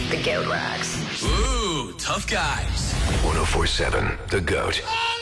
The GOAT rocks. Ooh, tough guys. 104.7 The GOAT.